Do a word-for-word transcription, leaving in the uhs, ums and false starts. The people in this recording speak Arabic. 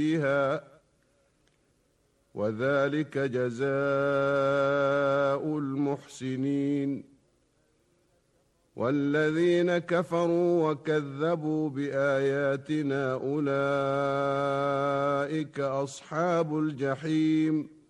فيها وذلك جزاء المحسنين. والذين كفروا وكذبوا بآياتنا أولئك أصحاب الجحيم